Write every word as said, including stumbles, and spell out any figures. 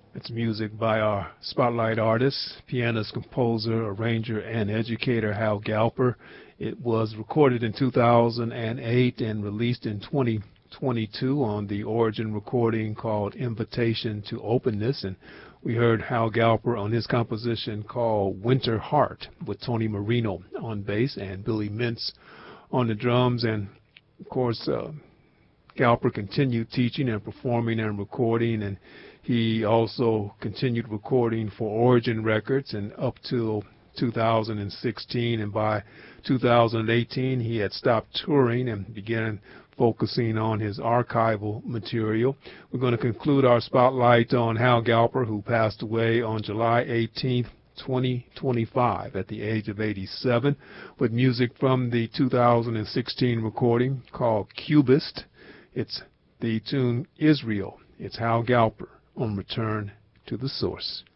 It's music by our spotlight artist, pianist, composer, arranger, and educator Hal Galper. It was recorded in two thousand eight and released in twenty twenty-two on the Origin recording called Invitation to Openness. And we heard Hal Galper on his composition called Winter Heart with Tony Marino on bass and Billy Mintz on the drums. And, of course, uh, Galper continued teaching and performing and recording, and he also continued recording for Origin Records and up till two thousand sixteen, and by two thousand eighteen he had stopped touring and began focusing on his archival material. We're going to conclude our spotlight on Hal Galper, who passed away on July eighteenth, twenty twenty-five at the age of eighty-seven, with music from the two thousand sixteen recording called Cubist. It's the tune Israel. It's Hal Galper on Return to the Source.